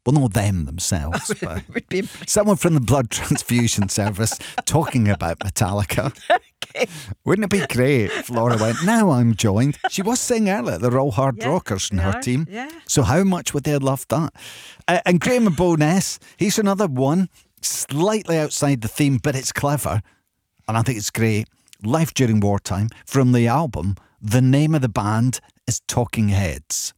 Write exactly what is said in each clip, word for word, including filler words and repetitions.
Well, not them themselves, but Would be someone from the blood transfusion service talking about Metallica. okay. Wouldn't it be great if Laura went, now I'm joined? She was saying earlier, they're all hard Yeah, rockers in they her are, team. yeah. So how much would they have loved that? Uh, and Graham and Bo'ness, he's another one, slightly outside the theme, but it's clever. And I think it's great. Life During Wartime, from the album, the name of the band is Talking Heads.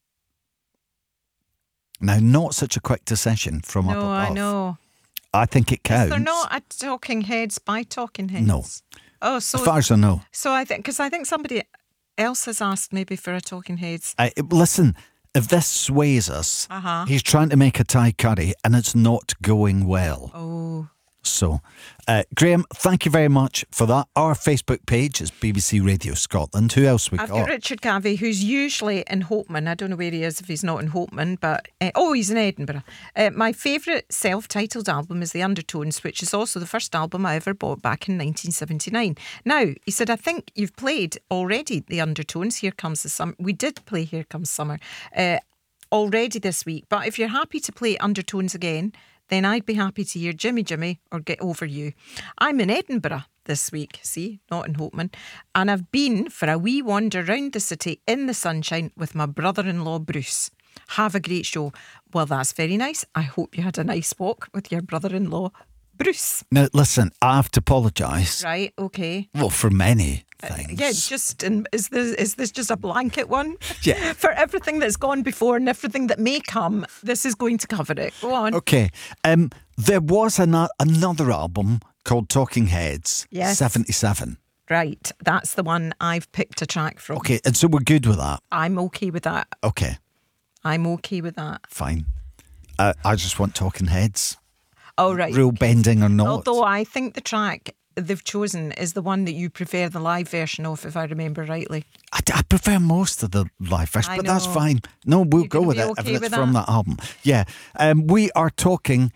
Now, not such a quick decision from up No, above. I know. I think it counts. They're not a Talking Heads by Talking Heads. No. Oh, As so far as I know. so I think because I think somebody else has asked maybe for a Talking Heads. I, listen, if this sways us, Uh-huh. he's trying to make a Thai curry and it's not going well. Oh, So, uh, Graham, thank you very much for that. Our Facebook page is B B C Radio Scotland. Who else we I've got? got Richard Cavey, who's usually in Hopeman. I don't know where he is if he's not in Hopeman, but uh, oh, he's in Edinburgh. Uh, my favourite self-titled album is The Undertones, which is also the first album I ever bought back in nineteen seventy-nine. Now, he said, I think you've played already The Undertones. Here Comes the Summer. We did play Here Comes Summer uh, already this week, but if you're happy to play Undertones again, then I'd be happy to hear Jimmy Jimmy or Get Over You. I'm in Edinburgh this week, see, not in Hopeman, and I've been for a wee wander round the city in the sunshine with my brother-in-law Bruce. Have a great show. Well, that's very nice. I hope you had a nice walk with your brother-in-law Bruce. Now, listen, I have to apologise. Right, okay. Well, for many Uh, things. yeah, just in, is this is this just a blanket one? Yeah. For everything that's gone before and everything that may come, this is going to cover it. Go on. Okay. Um, there was an- another album called Talking Heads, Yes. seventy-seven. Right, that's the one I've picked a track from. Okay, and so we're good with that. I'm okay with that. Okay, I'm okay with that. fine. Uh, I just want Talking Heads. All right. Real bending or not. Although I think the track they've chosen is the one that you prefer the live version of, if I remember rightly. I, I prefer most of the live version, I but that's know. fine. No, we'll You're go gonna with be it okay if it's with from that? that album. Yeah. Um, we are talking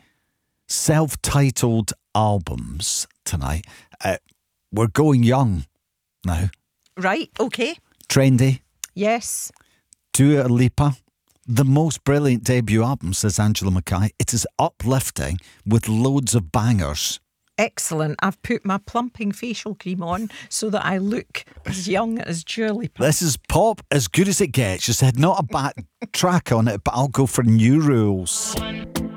self-titled albums tonight. Uh, we're going young now. Right, okay. Trendy. Yes. Dua Lipa. The most brilliant debut album, says Angela Mackay. It is uplifting with loads of bangers. Excellent. I've put my plumping facial cream on so that I look as young as Dua Lipa. This is pop as good as it gets. She said, not a bad track on it, but I'll go for New Rules.